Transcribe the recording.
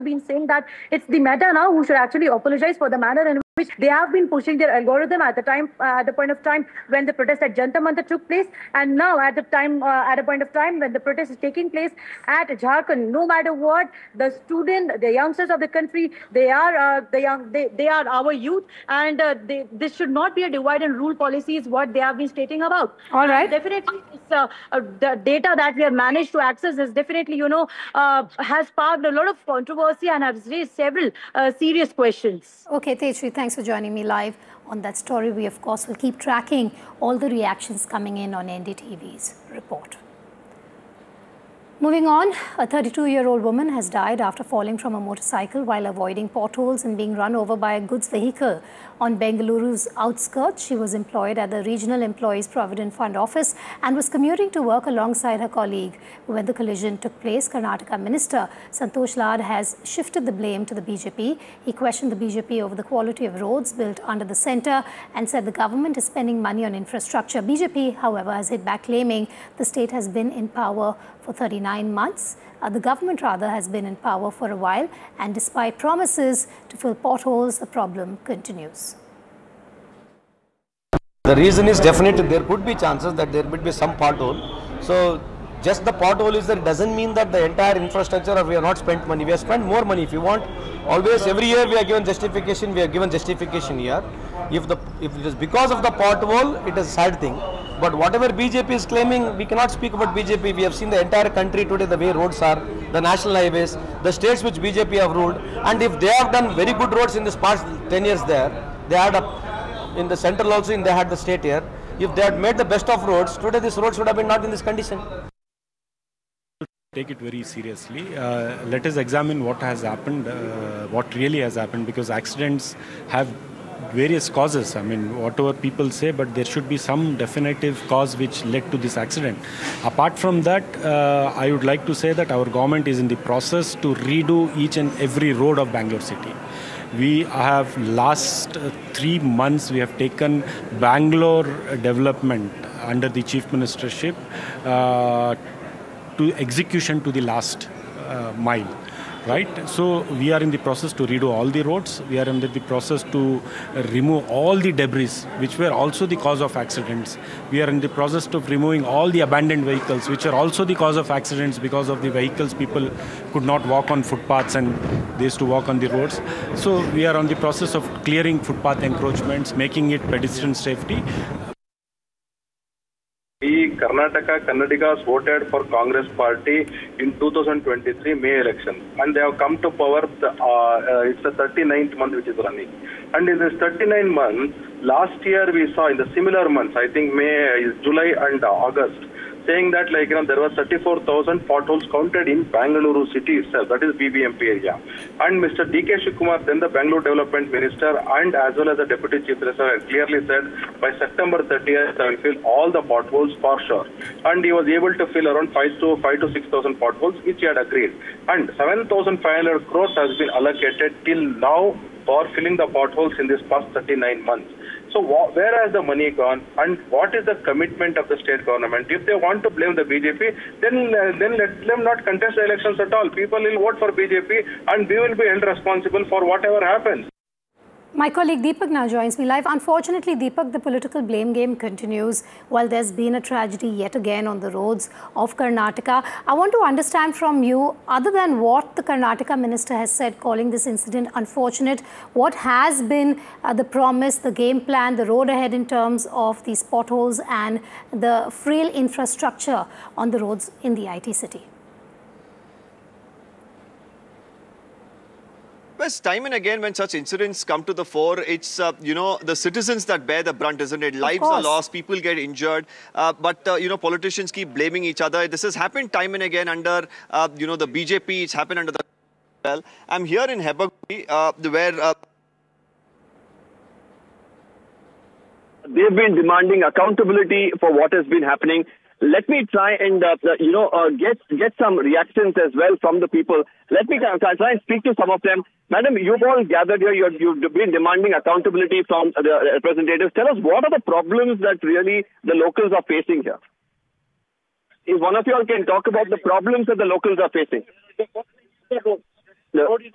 been saying that it's the Meta now who should actually apologize for the manner in which they have been pushing their algorithm at the point of time when the protest at Jantar Mantar took place, and now at a point of time when the protest is taking place at Jharkhand. No matter what, the youngsters of the country, they are our youth, and this should not be a divide and rule policy, is what they have been stating about. All right. Definitely, the data that we have managed to access is definitely, has sparked a lot of controversy and has raised several serious questions. Okay, Tejasvi, thanks for joining me live on that story. We, of course, will keep tracking all the reactions coming in on NDTV's report. Moving on, a 32-year-old woman has died after falling from a motorcycle while avoiding potholes and being run over by a goods vehicle on Bengaluru's outskirts. She was employed at the Regional Employees Provident Fund office and was commuting to work alongside her colleague. When the collision took place, Karnataka Minister Santosh Lad has shifted the blame to the BJP. He questioned the BJP over the quality of roads built under the centre and said the government is spending money on infrastructure. BJP, however, has hit back, claiming the state has been in power for 39 months. The government rather has been in power for a while, and despite promises to fill potholes, the problem continues. The reason is definitely there could be chances that there would be some pothole. So just the pothole is there, doesn't mean that the entire infrastructure or we have not spent money. We have spent more money. If you want, always every year we are given justification. We are given justification here. If it is because of the pothole, it is a sad thing. But whatever BJP is claiming, we cannot speak about BJP. We have seen the entire country today, the way roads are, the national highways, the states which BJP have ruled. And if they have done very good roads in this past 10 years there, they had in the central also, they had the state here. If they had made the best of roads, today this road should have been not in this condition. Take it very seriously. Let us examine what has happened, what really has happened, because accidents have various causes. I mean, whatever people say, but there should be some definitive cause which led to this accident. Apart from that, I would like to say that our government is in the process to redo each and every road of Bangalore city. We have last 3 months, we have taken Bangalore development under the Chief Ministership to execution to the last mile. Right? So we are in the process to redo all the roads. We are in the process to remove all the debris which were also the cause of accidents. We are in the process of removing all the abandoned vehicles which are also the cause of accidents. Because of the vehicles, people could not walk on footpaths and they used to walk on the roads. So we are on the process of clearing footpath encroachments, making it pedestrian safety. Karnataka Kannadigas voted for Congress party in 2023 May election, and they have come to power. It's the 39th month which is running, and in this 39 months, last year we saw in the similar months, I think July and August, saying that there were 34,000 potholes counted in Bengaluru city itself, that is BBMP area. And Mr. D.K. Shivakumar, then the Bangalore Development Minister, and as well as the Deputy Chief Minister, clearly said by September 30th, I will fill all the potholes for sure. And he was able to fill around 5 to 6,000 potholes, which he had agreed. And 7,500 crores has been allocated till now for filling the potholes in this past 39 months. So where has the money gone, and what is the commitment of the state government? If they want to blame the BJP, then let them not contest the elections at all. People will vote for BJP and we will be held responsible for whatever happens. My colleague Deepak now joins me live. Unfortunately, Deepak, the political blame game continues while there's been a tragedy yet again on the roads of Karnataka. I want to understand from you, other than what the Karnataka minister has said, calling this incident unfortunate, what has been the promise, the game plan, the road ahead in terms of these potholes and the frail infrastructure on the roads in the IT city? Yes, time and again when such incidents come to the fore, it's, the citizens that bear the brunt, isn't it? Lives are lost, people get injured, but, politicians keep blaming each other. This has happened time and again under, the BJP, it's happened under the... Well, I'm here in Hebaguri, where... They've been demanding accountability for what has been happening. Let me try and, get some reactions as well from the people. Let me try and speak to some of them. Madam, you've all gathered here. You've been demanding accountability from the representatives. Tell us, what are the problems that really the locals are facing here? If one of you all can talk about the problems that the locals are facing.